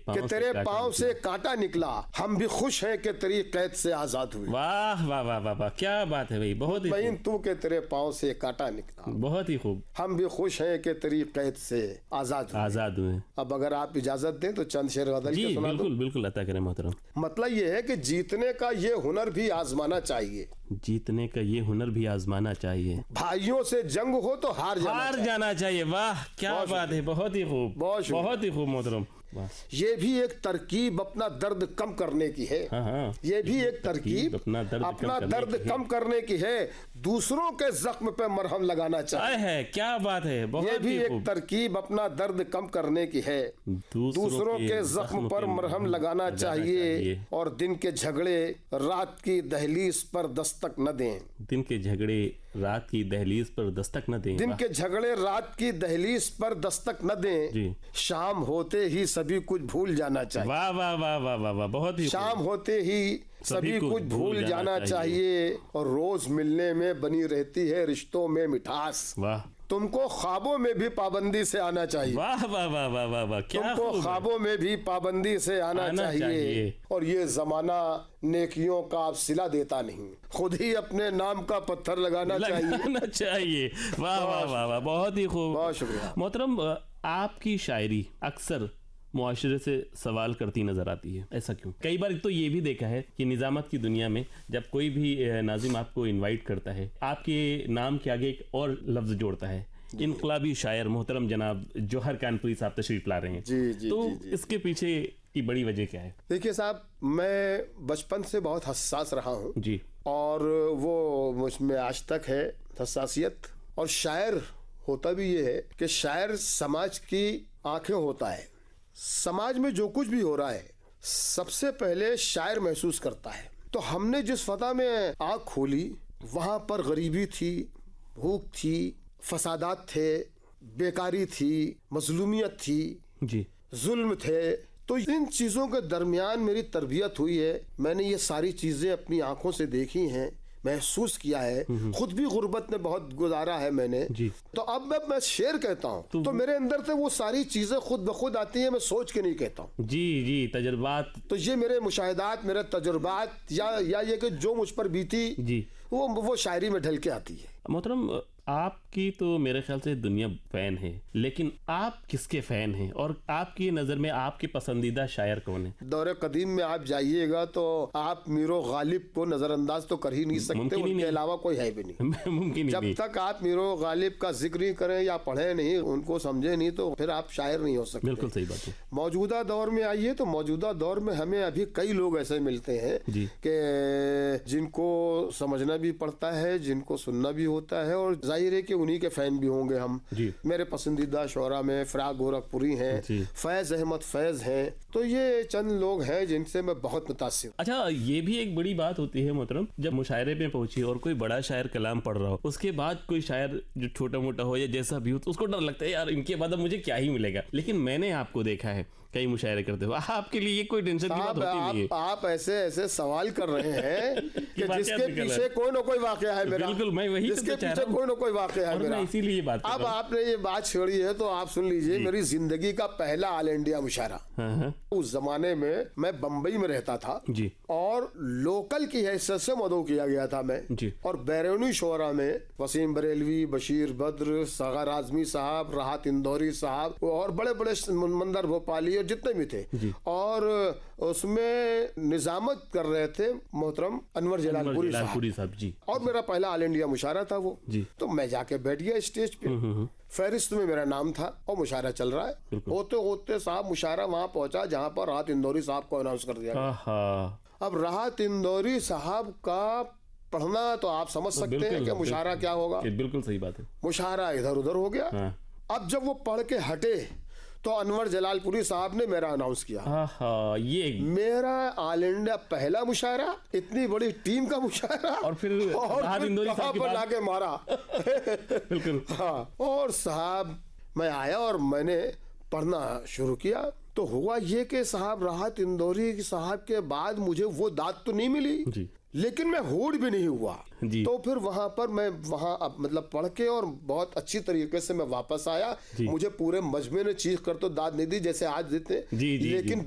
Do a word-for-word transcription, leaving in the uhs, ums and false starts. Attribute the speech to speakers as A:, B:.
A: कि तेरे पाँव से कांटा निकला, हम भी खुश हैं कि तेरी कैद से आजाद हुए।
B: वाह वाह वाह वाह वाह, क्या बात है भाई, बहुत ही
A: मुतमईन तू के तेरे पाँव से कांटा निकला,
B: बहुत ही खूब।
A: हम भी खुश हैं कि तेरी कैद से आजाद हुए।
B: आजाद हुए।
A: अब अगर आप इजाजत दें तो चंद शेर गजल के सुना दूं।
B: बिल्कुल बिल्कुल अता करें मोहतरम।
A: मतलब ये है कि जीतने का ये हुनर भी आजमाना चाहिए,
B: जीतने का ये हुनर भी आजमाना चाहिए।
A: भाइयों से जंग हो तो हार जाना
B: हार
A: चाहिए।
B: जाना चाहिए। वाह क्या बात है, बहुत ही खूब,
A: बहुत
B: बहुत ही खूब मोहतरम।
A: ये भी एक तरकीब अपना दर्द कम करने की है।
B: हाँ हाँ।
A: ये भी एक तरकीब
B: अपना दर्द
A: अपना
B: कम
A: दर्द
B: करने
A: कम करने की है, दूसरों के जख्म पे मरहम लगाना चाहिए।
B: है क्या बात है, बहुत
A: ये भी
B: ही
A: एक
B: खूब।
A: तरकीब अपना दर्द कम करने की है, दूसरों के जख्म पर मरहम लगाना चाहिए, और दिन के झगड़े रात की दहलीज पर दस्तक न दें।
B: दिन के झगड़े रात की दहलीज पर दस्तक न दें।
A: दिन के झगड़े रात की दहलीज पर दस्तक न दें, शाम होते ही सभी कुछ भूल जाना चाहिए।
B: वाह वाह वाह वाह वाह वाह, बहुत ही
A: शाम होते ही सभी कुछ भूल जाना चाहिए, और रोज मिलने में बनी रहती है रिश्तों में मिठास।
B: वाह।
A: तुमको ख्वाबों में भी पाबंदी से आना चाहिए।
B: वाह वाह वाह वाह वाह वाह, क्या
A: तुमको ख्वाबों में भी पाबंदी से आना, आना चाहिए।, चाहिए और ये जमाना नेकियों का आप सिला देता नहीं, खुद ही अपने नाम का पत्थर लगाना,
B: लगाना चाहिए, चाहिए। वाह वाह वाह वाह, बहुत ही खूब,
A: बहुत शुक्रिया
B: मोहतरम। आपकी शायरी अक्सर मुआशरे से सवाल करती नजर आती है, ऐसा क्यों? कई बार तो ये भी देखा है कि निजामत की दुनिया में जब कोई भी नाजिम आपको इनवाइट करता है, आपके नाम के आगे एक और लफ्ज जोड़ता है, इनकलाबी शायर मोहतरम जनाब जौहर कानपुरी साहब तशरीफ ला रहे हैं।
A: जी, जी,
B: तो
A: जी, जी।
B: इसके पीछे की बड़ी वजह क्या है?
A: देखिए साहब, मैं बचपन से बहुत हसास रहा हूँ
B: जी,
A: और वो मुझमें आज तक है हसासियत। और शायर होता भी ये है कि शायर समाज की आंखें होता है, समाज में जो कुछ भी हो रहा है सबसे पहले शायर महसूस करता है। तो हमने जिस फता में आंख खोली वहां पर गरीबी थी, भूख थी, फसादात थे, बेकारी थी, मजलूमियत थी, जी, जुल्म थे। तो इन चीजों के दरमियान मेरी तरबियत हुई है, मैंने ये सारी चीजें अपनी आंखों से देखी हैं, महसूस किया है, खुद भी गुर्बत में बहुत गुजारा है मैंने। तो अब मैं मैं शेर कहता हूँ तो, तो मेरे अंदर से वो सारी चीजें खुद ब खुद आती है, मैं सोच के नहीं कहता हूँ।
B: जी जी, तजुर्बात।
A: तो ये मेरे मुशाहिदात, मेरे तजुर्बात, या या ये कि जो मुझ पर बीती जी, वो वो शायरी में ढल के आती है।
B: मोहतरम, आपकी तो मेरे ख्याल से दुनिया फैन है, लेकिन आप किसके फैन हैं और आपकी नजर में आपके पसंदीदा शायर कौन है?
A: दौरे कदीम में आप जाइएगा तो आप मीरो गालिब को नजरअंदाज तो कर ही नहीं सकते, उनके अलावा कोई है भी नहीं।
B: मुमकिन
A: जब
B: नहीं।
A: तक आप मीरो गालिब का जिक्र ही करें या पढ़े नहीं, उनको समझे नहीं, तो फिर आप शायर नहीं हो सकते।
B: बिल्कुल सही बात है।
A: मौजूदा दौर में आइए तो मौजूदा दौर में हमें अभी कई लोग ऐसे मिलते हैं कि जिनको समझना भी पड़ता है, जिनको सुनना भी होता है, और जाहिर है कि उन्हीं के फैन भी होंगे हम। मेरे पसंदीदा शोरा में फिराक गोरखपुरी हैं, फैज अहमद फैज हैं, तो ये चंद लोग हैं जिनसे मैं बहुत मुतासिर।
B: अच्छा, ये भी एक बड़ी बात होती है मोहतरम, जब मुशायरे में पहुंची और कोई बड़ा शायर कलाम पढ़ रहा हो, उसके बाद कोई शायर जो छोटा मोटा हो या जैसा भी हो, तो उसको डर लगता है यार इनके बाद अब मुझे क्या ही मिलेगा। लेकिन मैंने आपको देखा है कई मुशायरे करते हो, आपके लिए ये कोई टेंशन की बात होती नहीं है।
A: आप ऐसे ऐसे सवाल कर रहे हैं कि जिसके पीछे कोई ना कोई वाकया है मेरा।
B: बिल्कुल, मैं वही
A: जिसके पीछे कोई ना कोई वाकया है मेरा,
B: इसीलिए बात।
A: अब आपने ये बात छेड़ी है तो आप सुन लीजिए। मेरी जिंदगी का पहला ऑल इंडिया मुशायरा, उस जमाने में मैं बम्बई में रहता था जी, और लोकल की हैसियत से मदऊ किया गया था मैं जी, और बैरूनी शोरा में वसीम बरेलवी, बशीर बद्र, सगर आजमी साहब, राहत इंदौरी साहब और बड़े बड़े मंदर भोपाली और जितने भी थे, और उसमें निजामत कर रहे थे मोहतरम अनवर जलालपुरी साहब जी, और मेरा पहला ऑल इंडिया मुशायरा था वो जी। तो मैं जाके बैठ गया स्टेज पे, फहरिस्त में मेरा नाम था और मुशायरा चल रहा है। होते होते साहब मुशायरा वहां पहुंचा जहां पर राहत इंदौरी साहब को अनाउंस कर दिया गया। अब राहत इंदौरी साहब का पढ़ना तो आप समझ सकते हैं कि मुशायरा क्या होगा।
B: बिल्कुल सही बात है।
A: मुशायरा इधर उधर हो गया। अब जब वो पढ़ के हटे तो अनवर जलालपुरी साहब ने मेरा अनाउंस किया।
B: हाँ, ये
A: मेरा ऑल इंडिया पहला मुशायरा, इतनी बड़ी टीम का मुशायरा,
B: और फिर राहत इंदौरी साहब की बात
A: लाके मारा। बिल्कुल हाँ। और साहब मैं आया और मैंने पढ़ना शुरू किया, तो हुआ ये कि साहब राहत इंदौरी साहब के बाद मुझे वो दाद तो नहीं मिली जी, लेकिन मैं होड़ भी नहीं हुआ जी। तो फिर वहां पर मैं वहां अब मतलब पढ़ के और बहुत अच्छी तरीके से मैं वापस आया। मुझे पूरे मजमे ने चीख कर तो दाद नहीं दी जैसे आज देते, लेकिन